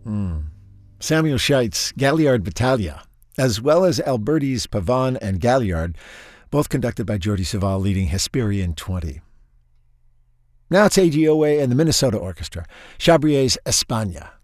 Samuel Scheitz, Galliard Battaglia, as well as Alberti's Pavane and Galliard, both conducted by Jordi Savall leading Hesperian 20. Now it's AGOA and the Minnesota Orchestra, Chabrier's España.